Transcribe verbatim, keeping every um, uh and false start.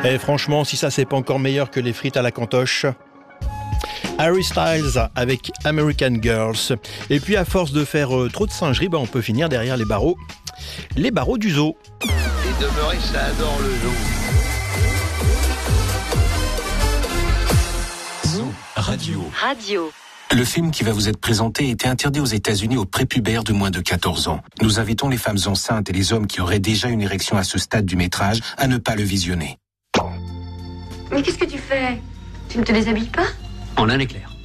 Et franchement, si ça c'est pas encore meilleur que les frites à la cantoche. Harry Styles avec American Girls. Et puis à force de faire euh, trop de singerie, bah, on peut finir derrière les barreaux. Les barreaux du zoo. Les demeurés, ça adore le zoo. Zoo Radio. Radio. Le film qui va vous être présenté était interdit aux États-Unis aux prépubères de moins de quatorze ans. Nous invitons les femmes enceintes et les hommes qui auraient déjà une érection à ce stade du métrage à ne pas le visionner. Mais qu'est-ce que tu fais? Tu ne te déshabilles pas? En un éclair.